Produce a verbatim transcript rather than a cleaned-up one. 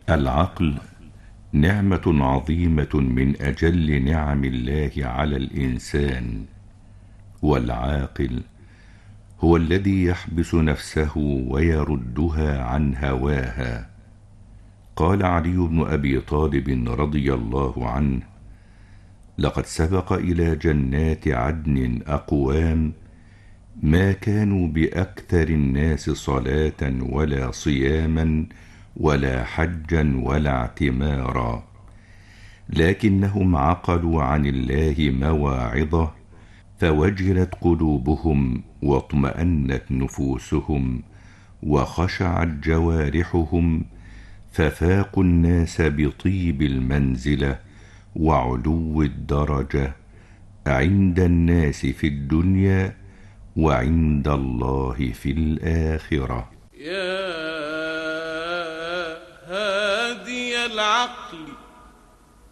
العقل نعمة عظيمة من أجل نعم الله على الإنسان، والعاقل هو الذي يحبس نفسه ويردها عن هواها. قال علي بن أبي طالب رضي الله عنه: لقد سبق إلى جنات عدن أقوام ما كانوا بأكثر الناس صلاة ولا صياما ولا حجا ولا اعتمارا، لكنهم عقلوا عن الله مواعظه فوجلت قلوبهم واطمأنت نفوسهم وخشعت جوارحهم، ففاقوا الناس بطيب المنزلة وعلو الدرجة عند الناس في الدنيا وعند الله في الآخرة. يا هادي العقل